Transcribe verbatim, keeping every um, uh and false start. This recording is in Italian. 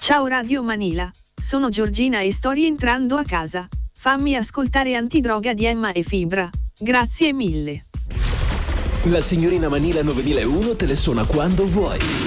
Ciao Radio Manila, sono Giorgina e sto rientrando a casa. Fammi ascoltare Antidroga di Emma e Fibra. Grazie mille. La signorina Manila novemilauno te le suona quando vuoi.